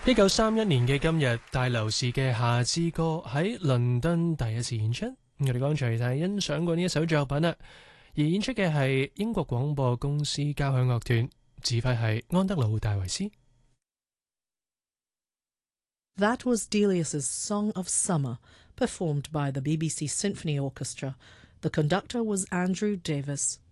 1931年嘅今日，大流士嘅夏之歌喺倫敦第一次演出。我哋剛才就係欣賞過呢一首作品啦，而演出嘅係英國廣播公司交響樂團，指揮係安德魯戴維斯。 That was Delius's Song of Summer, performed by the BBC Symphony Orchestra. The conductor was Andrew Davis.